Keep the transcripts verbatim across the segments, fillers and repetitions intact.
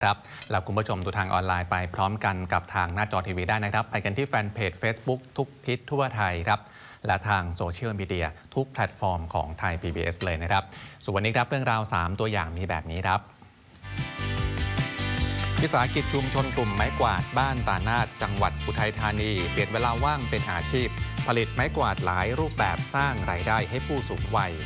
ครับแล้วคุณผู้ชมดูทางออนไลน์ไปพร้อมกันกับทางหน้าจอทีวีได้นะครับไปกันที่แฟนเพจ Facebook ทุกทิศทั่วไทยครับและทางโซเชียลมีเดียทุกแพลตฟอร์มของไทย พี บี เอส เลยนะครับส่วนวันนี้ครับเรื่องราวสามตัวอย่างมีแบบนี้ครับวิสาหกิจชุมชนกลุ่มไม้กวาดบ้านตานาดจังหวัดอุทัยธานีเปลี่ยนเวลาว่างเป็นอาชีพผลิตไม้กวาดหลายรูปแบบสร้างรายได้ให้ผู้สูงวัย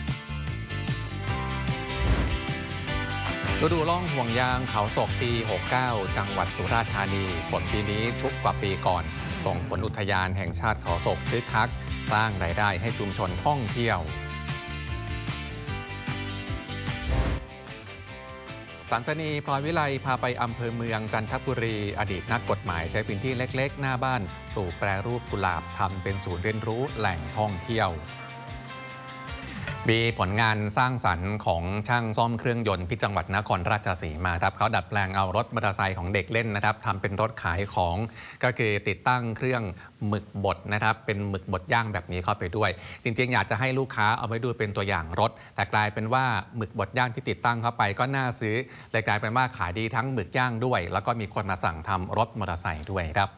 ฤดูร่องห่วงยางเขาศกปีหกเก้าจังหวัดสุราษฎร์ธานีฝนปีนี้ชุกกว่าปีก่อนส่งผลอุทยานแห่งชาติเขาศกคึกคักสร้างรายได้ให้ชุมชนท่องเที่ยวสันสนีพลอยวิไลพาไปอำเภอเมืองจันทบุรีอดีตนักกฎหมายใช้พื้นที่เล็กๆหน้าบ้านปลูกแปรรูปกุหลาบทำเป็นศูนย์เรียนรู้แหล่งท่องเที่ยวมีผลงานสร้างสรรค์ของช่างซ่อมเครื่องยนต์ที่จังหวัดนครราชสีมาครับเขาดัดแปลงเอารถมอเตอร์ไซค์ของเด็กเล่นนะครับทำเป็นรถขายของก็คือติดตั้งเครื่องหมึกบดนะครับเป็นหมึกบดย่างแบบนี้เข้าไปด้วยจริงๆอยากจะให้ลูกค้าเอาไว้ดูเป็นตัวอย่างรถแต่กลายเป็นว่าหมึกบดย่างที่ติดตั้งเข้าไปก็น่าซื้อเลยกลายเป็นว่าขายดีทั้งหมึกย่างด้วยแล้วก็มีคนมาสั่งทำรถมอเตอร์ไซค์ด้วยครับ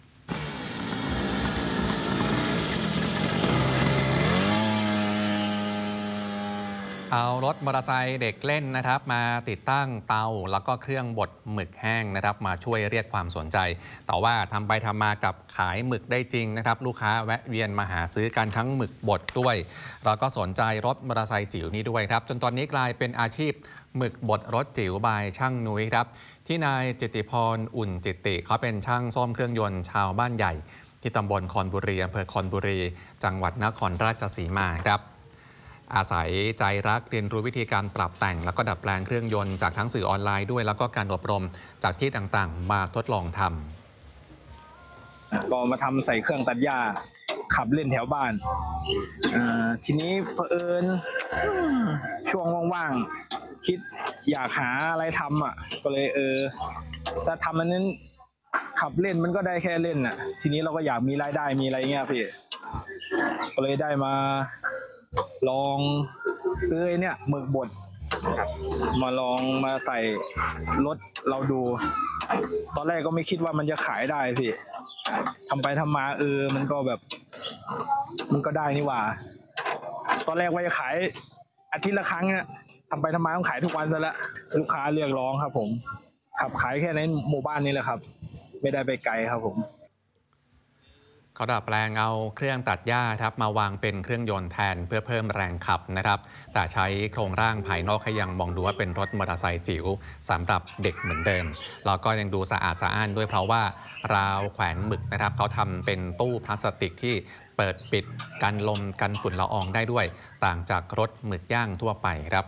เอารถมอเตอร์ไซค์เด็กเล่นนะครับมาติดตั้งเตาแล้วก็เครื่องบดหมึกแห้งนะครับมาช่วยเรียกความสนใจแต่ว่าทำไปทำมากับขายหมึกได้จริงนะครับลูกค้าแวะเวียนมาหาซื้อกันทั้งหมึกบดด้วยแล้วก็สนใจรถมอเตอร์ไซค์จิ๋วนี้ด้วยครับจนตอนนี้กลายเป็นอาชีพหมึกบดรถจิ๋วบายช่างนุ้ยครับที่นายจิตติพรอุ่นจิตติเขาเป็นช่างซ่อมเครื่องยนต์ชาวบ้านใหญ่ที่ตำบลคอนบุรีอำเภอคอนบุรีจังหวัดนครราชสีมาครับอาศัยใจรักเรียนรู้วิธีการปรับแต่งแล้วก็ดัดแปลงเครื่องยนต์จากทั้งสื่อออนไลน์ด้วยแล้วก็การอบรมจากที่ต่างๆมาทดลองทำก็มาทำใส่เครื่องตัดหญ้าขับเล่นแถวบ้านทีนี้เผอิญช่วงว่างๆคิดอยากหาอะไรทำอ่ะก็เลยเออถ้าทำอันนั้นขับเล่นมันก็ได้แค่เล่นอ่ะทีนี้เราก็อยากมีรายได้มีอะไรเงี้ยพี่ก็เลยได้มาลองซื้อเนี่ยหมึกบดมาลองมาใส่รถเราดูตอนแรกก็ไม่คิดว่ามันจะขายได้พี่ทำไปทำมาเออมันก็แบบมันก็ได้นี่หว่าตอนแรกว่าจะขายอาทิตย์ละครั้งเนี่ยทำไปทำมาต้องขายทุกวันซะแล้วลูกค้าเรียกร้องครับผมขับขายแค่ในหมู่บ้านนี้แหละครับไม่ได้ไปไกลครับผมเขาดัดแปลงเอาเครื่องตัดหญ้าครับมาวางเป็นเครื่องยนต์แทนเพื่อเพิ่มแรงขับนะครับแต่ใช้โครงร่างภายนอกให้ยังมองดูว่าเป็นรถมอเตอร์ไซค์จิ๋วสำหรับเด็กเหมือนเดิมแล้วก็ยังดูสะอาดสะอ้านด้วยเพราะว่าราวแขวนหมึกนะครับเขาทำเป็นตู้พลาสติกที่เปิดปิดกันลมกันฝุ่นละอองได้ด้วยต่างจากรถหมึกย่างทั่วไปครับ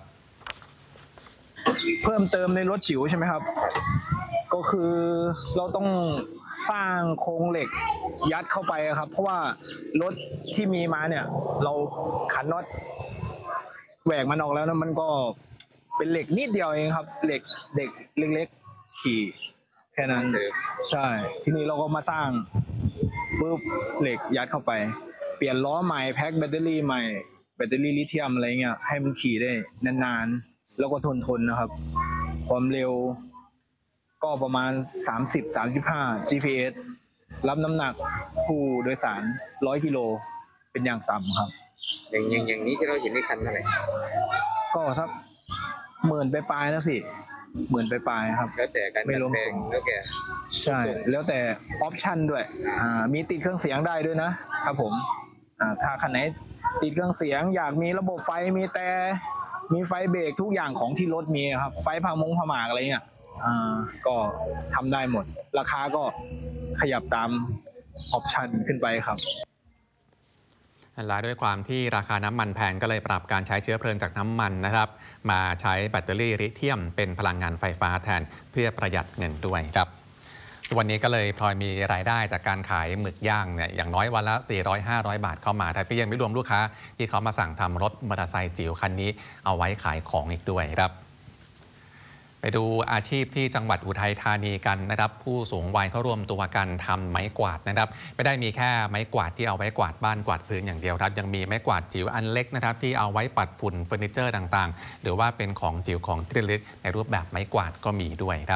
เพิ่มเติมในรถจิ๋วใช่ไหมครับก็คือเราต้องสร้างโครงเหล็กยัดเข้าไปครับเพราะว่ารถที่มีมาเนี่ยเราขันน็อตแหวกมันออกแล้วนะมันก็เป็นเหล็กนิดเดียวเองครับเหล็กเด็กเล็กๆขี่แค่นั้นใช่ทีนี้เราก็มาสร้างปุ๊บเหล็กยัดเข้าไปเปลี่ยนล้อใหม่แพ็คแบตเตอรี่ใหม่แบตเตอรี่ลิเธียมอะไรเงี้ยให้มันขี่ได้นานๆแล้วก็ทนทนนะครับความเร็วก็ประมาณสามสิบ สามสิบห้า จี พี เอส รับน้ำหนักผู้โดยสารหนึ่งร้อยกิโลเป็นอย่างต่ำครับอย่างอย่างอย่างนี้ที่เราเห็นในคันอะไรก็ถ้าหมื่นไปปลายนะพี่หมื่นไปปลายครับแล้วแต่การไม่ลงส่งแล้วแกใช่แล้วแต่ออปชั่นด้วยอ่ามีติดเครื่องเสียงได้ด้วยนะครับผมอ่าถ้าคันไหนติดเครื่องเสียงอยากมีระบบไฟมีแต่มีไฟเบรกทุกอย่างของที่รถมีครับไฟพามงพามากอะไรเงี้ยอ่าก็ทำได้หมดราคาก็ขยับตามออปชันขึ้นไปครับและด้วยความที่ราคาน้ำมันแพงก็เลยปรับการใช้เชื้อเพลิงจากน้ำมันนะครับมาใช้แบตเตอรี่ลิเธียมเป็นพลังงานไฟฟ้าแทนเพื่อประหยัดเงินด้วยครับวันนี้ก็เลยพลอยมีรายได้จากการขายหมึกย่างเนี่ยอย่างน้อยวันละ สี่ร้อยถึงห้าร้อย บาทเข้ามาแต่ก็ยังไม่รวมลูกค้าที่เขามาสั่งทำรถมอเตอร์ไซค์จิ๋วคันนี้เอาไว้ขายของอีกด้วยครับไปดูอาชีพที่จังหวัดอุทัยธานีกันนะครับผู้สูงวัยเขารวมตัวกันทำไม้กวาดนะครับไม่ได้มีแค่ไม้กวาดที่เอาไว้กวาดบ้านกวาดพื้นอย่างเดียวครับยังมีไม้กวาดจิ๋วอันเล็กนะครับที่เอาไว้ปัดฝุ่นเฟอร์นิเจอร์ต่างๆหรือว่าเป็นของจิ๋วของที่ระลึกในรูปแบบไม้กวาดก็มีด้วยครับ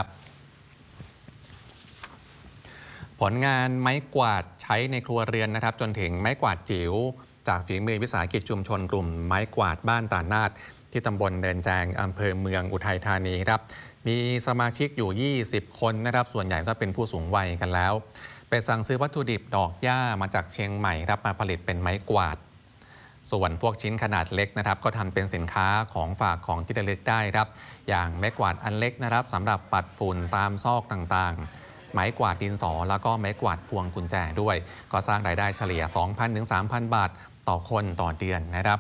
ผลงานไม้กวาดใช้ในครัวเรือนนะครับจนถึงไม้กวาดจิ๋วจากฝีมือวิสาหกิจชุมชนกลุ่มไม้กวาดบ้านตานาดที่ตำบลเดินแจงอำเภอเมืองอุทัยธานีครับมีสมาชิกอยู่ยี่สิบคนนะครับส่วนใหญ่ก็เป็นผู้สูงวัยกันแล้วไปสั่งซื้อวัตถุดิบดอกหญ้ามาจากเชียงใหม่ครับมาผลิตเป็นไม้กวาดส่วนพวกชิ้นขนาดเล็กนะครับก็ทำเป็นสินค้าของฝากของที่ระลึกได้ครับอย่างไม้กวาดอันเล็กนะครับสำหรับปัดฝุ่นตามซอกต่างๆไม้กวาดดินสอแล้วก็ไม้กวาดพวงกุญแจด้วยก็สร้างรายได้เฉลี่ย สองพันถึงสามพัน บาทต่อคนต่อเดือนนะครับ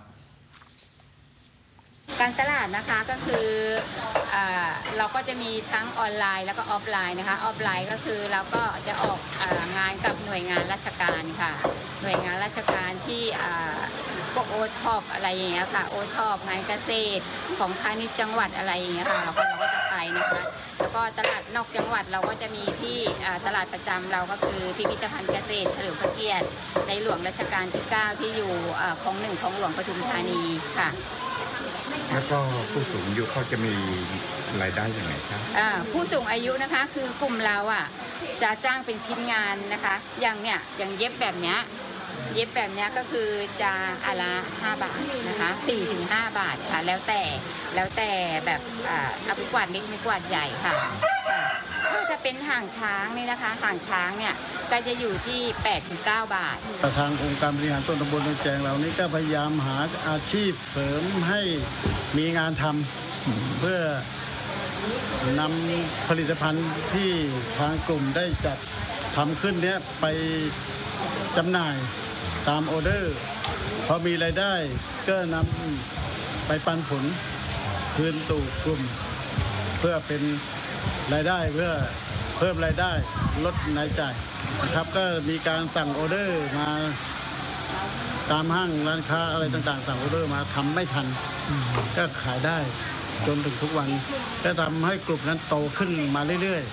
การตลาดนะคะก็คือเอ่อเราก็จะมีทั้งออนไลน์แล้วก็ออฟไลน์นะคะออฟไลน์ก็คือเราก็จะออกเอ่องานกับหน่วยงานราชการค่ะหน่วยงานราชการที่พวกโอท็อปอะไรอย่างเงี้ยค่ะโอท็อปงานเกษตรของพาณิชย์จังหวัดอะไรอย่างเงี้ยค่ะเราก็เราก็จะไปนะคะแล้วก็ตลาดนอกจังหวัดเราก็จะมีที่ตลาดประจำเราก็คือพิพิธภัณฑ์เกษตรเฉลิมพระเกียรติในหลวงรัชกาลที่เก้าที่อยู่คลองหนึ่งคลองหลวงปทุมธานีค่ะแล้วก็ผู้สูงอายุเขาจะมีรายได้ยังไงครับผู้สูงอายุนะคะคือกลุ่มเราอ่ะจะจ้างเป็นชิ้นงานนะคะอย่างเนี้ยอย่างเย็บแบบเนี้ยเย็บแบบเนี้ยก็คือจะอนละห้าบาทนะคะสี่ถึงห้าบาทค่ะแล้วแต่แล้วแต่แบบเอาไปกวาดเล็กไม่กวาดใหญ่ค่ะถ้าจะเป็นห่างช้างนี่นะคะห่างช้างเนี่ยก็จะอยู่ที่แปดถึงเก้าบาททางองค์การบริหารส่วนตำบลดอนแจงเหล่านี้ก็พยายามหาอาชีพเสริมให้มีงานทำเพื่อนำผลิตภัณฑ์ที่ทางกลุ่มได้จัดทำขึ้นเนี้ยไปจำหน่ายตามออเดอร์พอมีรายได้ก็นำไปปันผลคืนสู่กลุ่มเพื่อเป็นรายได้เพื่อเพิ่มรายได้ลดรายจ่ายนะครับก็มีการสั่งออเดอร์มาตามห้างร้านค้าอะไรต่างๆสั่งออเดอร์มาทำไม่ทันก็ขายได้จนถึงทุกวันก็ทำให้กลุ่มนั้นโตขึ้นมาเรื่อย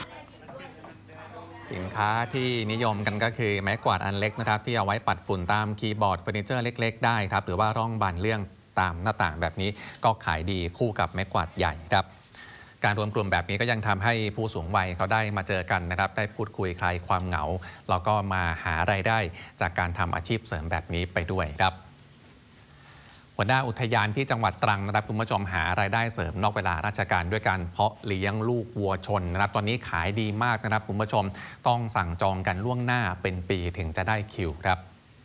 ๆสินค้าที่นิยมกันก็คือไม้กวาดอันเล็กนะครับที่เอาไว้ปัดฝุ่นตามคีย์บอร์ดเฟอร์นิเจอร์เล็กๆได้ครับหรือว่าร่องบานเลื่อนตามหน้าต่างแบบนี้ก็ขายดีคู่กับไม้กวาดใหญ่ครับการรวมกลุ่มแบบนี้ก็ยังทำให้ผู้สูงวัยเขาได้มาเจอกันนะครับได้พูดคุยคลายความเหงาแล้วก็มาหารายได้จากการทำอาชีพเสริมแบบนี้ไปด้วยครับหัวหน้าอุทยานที่จังหวัดตรังนะครับคุณผู้ชมหารายได้เสริมนอกเวลาราชการด้วยการเพาะเลี้ยงลูกวัวชนนะครับตอนนี้ขายดีมากนะครับคุณผู้ชมต้องสั่งจองกันล่วงหน้าเป็นปีถึงจะได้คิวครับ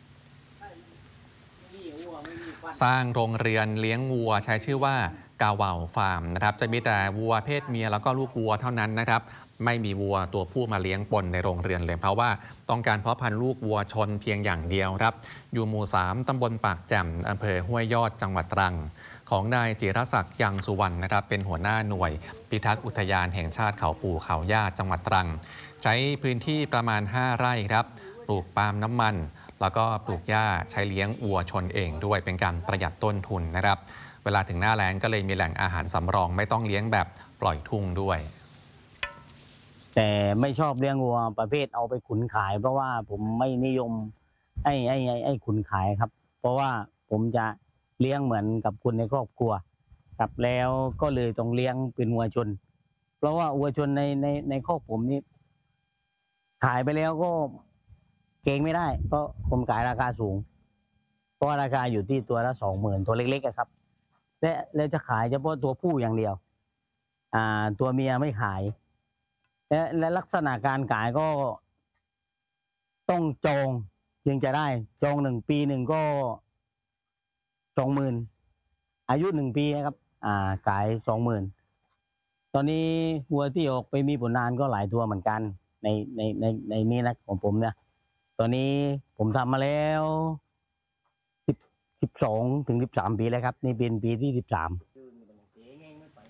สร้างโรงเรือนเลี้ยงวัวใช้ชื่อว่ากาวาวฟาร์มนะครับจะมีแต่วัวเพศเมียแล้วก็ลูกวัวเท่านั้นนะครับไม่มีวัวตัวผู้มาเลี้ยงปนในโรงเรือนเลยเพราะว่าต้องการเพาะพันธุ์ลูกวัวชนเพียงอย่างเดียวครับอยู่หมู่สามตำบลปากแจ่มอำเภอห้วยยอดจังหวัดตรังของนายจิรศักดิ์ยังสุวรรณนะครับเป็นหัวหน้าหน่วยพิทักษ์อุทยานแห่งชาติเขาปู่เขาย่าจังหวัดตรังใช้พื้นที่ประมาณห้าไร่ครับปลูกปาล์มน้ำมันแล้วก็ปลูกหญ้าใช้เลี้ยงวัวชนเองด้วยเป็นการประหยัดต้นทุนนะครับเวลาถึงหน้าแล้งก็เลยมีแหล่งอาหารสำรองไม่ต้องเลี้ยงแบบปล่อยทุ่งด้วยแต่ไม่ชอบเลี้ยงวัวประเภทเอาไปขุนขายเพราะว่าผมไม่นิยมไอ้ไอ้ไอ้ไอ้ขุนขายครับเพราะว่าผมจะเลี้ยงเหมือนกับคนในครอบครัวครับแล้วก็เลยต้องเลี้ยงเป็นวัวชนเพราะว่าวัวชนในในในครอบผมนี่ขายไปแล้วก็เก่งไม่ได้เพราะผมขายราคาสูงเพราะราคาอยู่ที่ตัวละสองหมื่นตัวเล็กๆครับและแล้วจะขายเฉพาะตัวผู้อย่างเดียวอ่าตัวเมียไม่ขายและและลักษณะการขายก็ต้องจองยังจะได้จองหนึ่งปีหนึ่งก็สองหมื่นอายุหนึ่งปีนะครับอ่าขายสองหมื่นตอนนี้วัวที่ออกไปมีผลงานก็หลายตัวเหมือนกันในในในในนี้นะของผมเนี่ยตอนนี้ผมทำมาแล้วสิบสิบสองถึงสิบสามปีแล้วครับนี่เป็นปีที่สิบสาม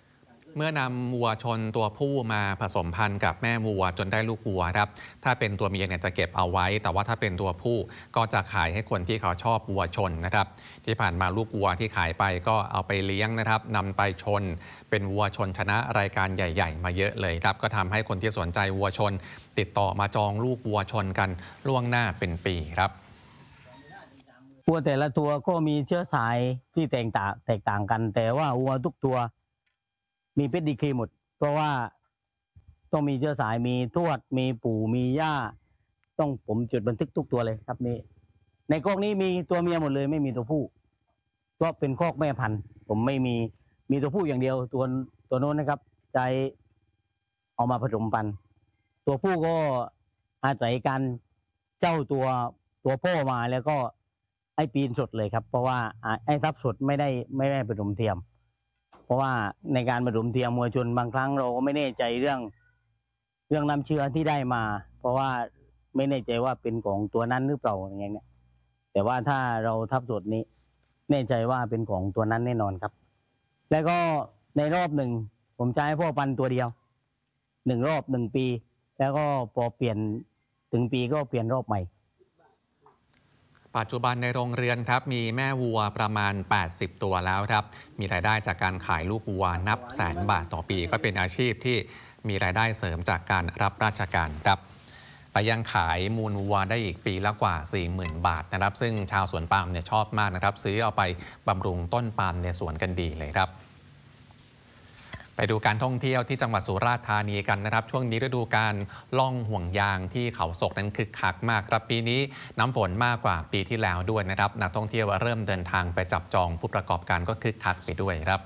เมื่อนำวัวชนตัวผู้มาผสมพันธุ์กับแม่วัวจนได้ลูกวัวครับถ้าเป็นตัวเมียเนี่ยจะเก็บเอาไว้แต่ว่าถ้าเป็นตัวผู้ก็จะขายให้คนที่เขาชอบวัวชนนะครับที่ผ่านมาลูกวัวที่ขายไปก็เอาไปเลี้ยงนะครับนำไปชนเป็นวัวชนชนะรายการใหญ่ๆมาเยอะเลยครับก็ทำให้คนที่สนใจวัวชนติดต่อมาจองลูกวัวชนกันล่วงหน้าเป็นปีครับวัวแต่ละตัวก็มีเชื้อสายที่แตกต่างแตกต่างกันแต่ว่าวัวทุกตัวมีเพชรดีกรีหมดเพราะว่าต้องมีเชื้อสายมีทวดมีปู่มีย่าต้องผมจดบันทึกทุกตัวเลยครับนี่ในกอกนี้มีตัวเมียหมดเลยไม่มีตัวผู้ก็เป็นคอกแม่พันธุ์ผมไม่มีมีตัวผู้อย่างเดียวตัวตัวโน้นนะครับใจเอามาผสมพันธุ์ตัวผู้ก็อาศัยการเจ้าตัวตัวพ่อมาแล้วก็ไอ้ปีนสดเลยครับเพราะว่าไอ้ทับสดไม่ได้ไม่ได้ผสมเทียมเพราะว่าในการผสมเทียมวัวชนบางครั้งเราก็ไม่แน่ใจเรื่องเรื่องน้ำเชื้อที่ได้มา เพราะว่าไม่แน่ใจว่าเป็นของตัวนั้นหรือเปล่าอย่างเงี้ยแต่ว่าถ้าเราทับสดนี้แน่ใจว่าเป็นของตัวนั้นแน่นอนครับแล้วก็ในรอบหนึ่งผมใช้พ่อพันธุ์ตัวเดียวหนึ่งรอบหนึ่งปีแล้วก็พอเปลี่ยนถึงปีก็เปลี่ยนรอบใหม่ปัจจุบันในโรงเรือนครับมีแม่วัวประมาณแปดสิบตัวแล้วครับมีรายได้จากการขายลูกวัวนับแสนบาทต่อปีก็เป็นอาชีพที่มีรายได้เสริมจากการรับราชการครับและยังขายมูลวัวได้อีกปีละกว่า สี่หมื่น บาทนะครับซึ่งชาวสวนปาล์มเนี่ยชอบมากนะครับซื้อเอาไปบำรุงต้นปาล์มในสวนกันดีเลยครับไปดูการท่องเที่ยวที่จังหวัดสุราษฎร์ธานีกันนะครับช่วงนี้ฤดูการล่องห่วงยางที่เขาศกนั้นคึกคักมากครับปีนี้น้ำฝนมากกว่าปีที่แล้วด้วยนะครับนักท่องเที่ยวเริ่มเดินทางไปจับจองผู้ประกอบการก็คึกคักไปด้วยครับ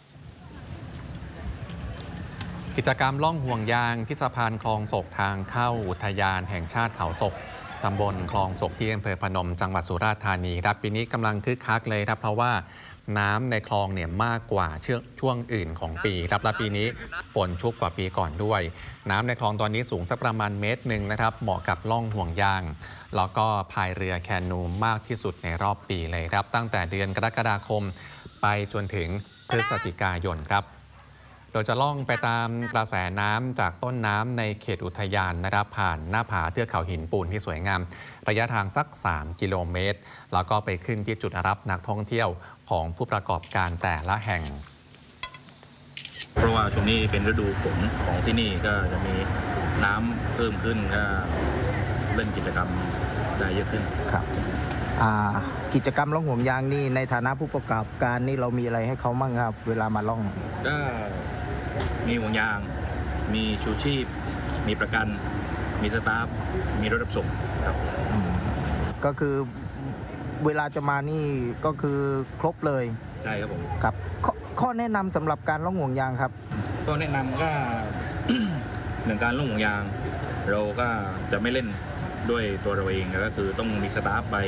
กิจกรรมล่องห่วงยางที่สะพานคลองศกทางเข้าอุทยานแห่งชาติเขาศกตำบลคลองศกที่อำเภอพนมจังหวัดสุราษฎร์ธานีครับปีนี้กำลังคึกคักเลยครับเพราะว่าน้ำในคลองเนี่ยมากกว่าช่วงอื่นของปีครับและปีนี้ฝนชุกกว่าปีก่อนด้วยน้ำในคลองตอนนี้สูงสักประมาณเมตรหนึ่งนะครับเหมาะกับล่องห่วงยางแล้วก็พายเรือแคนูมากที่สุดในรอบปีเลยครับตั้งแต่เดือนกรกฎาคมไปจนถึงพฤศจิกายนครับโดยจะล่องไปตามกระแสน้ำจากต้นน้ำในเขตอุทยานนะครับผ่านหน้าผาเทือกเขาหินปูนที่สวยงามระยะทางสักสามกิโลเมตรแล้วก็ไปขึ้นที่จุดรับนักท่องเที่ยวของผู้ประกอบการแต่ละแห่งเพราะว่าช่วงนี้เป็นฤดูฝนของที่นี่ก็จะมีน้ำเพิ่มขึ้นก็เล่นกิจกรรมได้เยอะขึ้นครับกิจกรรมล่องห่วงยางนี่ในฐานะผู้ประกอบการนี่เรามีอะไรให้เขาบ้างครับเวลามาล่องก็มีห่วงยางมีชูชีพมีประกันมีสตาฟมีรถรับส่งครับก็คือเวลาจะมานี่ก็คือครบเลยใช่ครับผมครับขข้อแนะนำสำหรับการล่องห่วงยางครับก็แนะนำก็ หนึ่งการล่องห่วงยางเราก็จะไม่เล่นด้วยตัวเราเองก็คือต้องมีสตาฟไป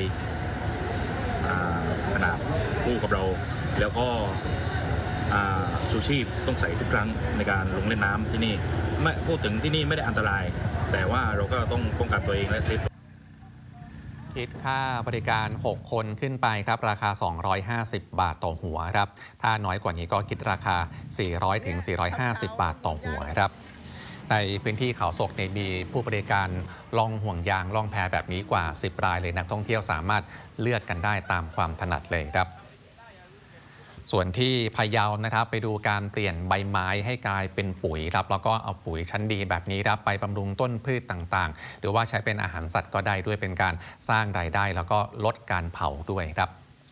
ขนาดคู่กับเราแล้วก็ชูชีพต้องใส่ทุกครั้งในการลงเล่นน้ำที่นี่ไม่พูดถึงที่นี่ไม่ได้อันตรายแต่ว่าเราก็ต้องป้องกันตัวเองและเซฟคิดค่าบริการหกคนขึ้นไปครับราคาสองร้อยห้าสิบบาทต่อหัวครับถ้าน้อยกว่านี้ก็คิดราคาสี่ร้อยถึงสี่ร้อยห้าสิบบาทต่อหัวครับในพื้นที่เขาศกในมีผู้บริการล่องห่วงยางล่องแพแบบนี้กว่าสิบรายเลยนักท่องเที่ยวสามารถเลือกกันได้ตามความถนัดเลยครับส่วนที่พะเยานะครับไปดูการเปลี่ยนใบไม้ให้กลายเป็นปุ๋ยครับแล้วก็เอาปุ๋ยชั้นดีแบบนี้ครับไปบำรุงต้นพืชต่างๆหรือว่าใช้เป็นอาหารสัตว์ก็ได้ด้วยเป็นการสร้างรายได้แล้วก็ลดการเผาด้วยครับ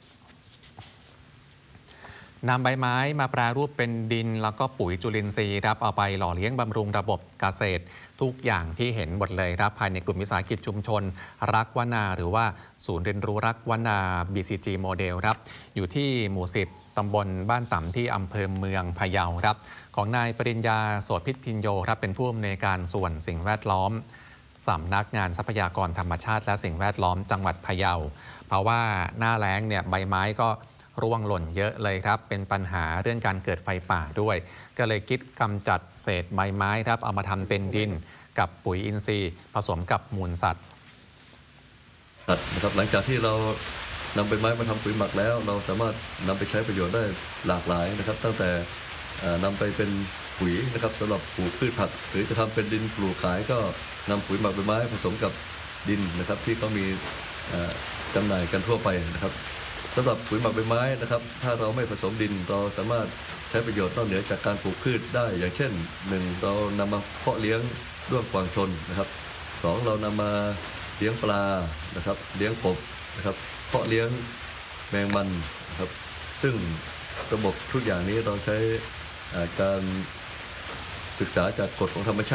นำใบไม้มาแปรรูปเป็นดินแล้วก็ปุ๋ยจุลินทรีย์ครับเอาไปหล่อเลี้ยงบำรุงระบบเกษตรทุกอย่างที่เห็นหมดเลยครับภายในกลุ่มวิสาหกิจชุมชนรักวนาหรือว่าศูนย์เรียนรู้รักวนา บี ซี จี โมเดลครับอยู่ที่หมู่สิบตำบลบ้านต่ำที่อำเภอเมืองพะเยาครับของนายปริญญาโสภิพิญโยครับเป็นผู้อำนวยการส่วนสิ่งแวดล้อมสำนักงานทรัพยากรธรรมชาติและสิ่งแวดล้อมจังหวัดพะเยาเพราะว่าหน้าแล้งเนี่ยใบไม้ก็ร่วงหล่นเยอะเลยครับเป็นปัญหาเรื่องการเกิดไฟป่าด้วยก็เลยคิดกำจัดเศษใบไม้ครับเอามาทำเป็นดินกับปุ๋ยอินทรีย์ผสมกับมูลสัตว์นะครับหลังจากที่เรานำใบไม้มาทำปุ๋ยหมักแล้วเราสามารถนำไปใช้ประโยชน์ได้หลากหลายนะครับตั้งแต่อ่านำไปเป็นปุ๋ยนะครับสำหรับปลูกพืชผักหรือจะทำเป็นดินปลูกขายก็นำปุ๋ยหมักใบไม้ผสมกับดินนะครับที่เขามีอ่าจำหน่ายกันทั่วไปนะครับสำหรับปุ๋ยหมักใบไม้นะครับถ้าเราไม่ผสมดินเราสามารถใช้ประโยชน์นอกเหนือจากการปลูกพืชได้อย่างเช่นหนึ่งเรานำมาเพาะเลี้ยงด้วงกวางชนนะครับสองเรานำมาเลี้ยงปลานะครับเลี้ยงกบนะครับเพาะเลี้ยงแมงมันนะครับซึ่งระบบทุกอย่างนี้เราใช้อ่าการศึกษาจากกฎของธรรมชาติ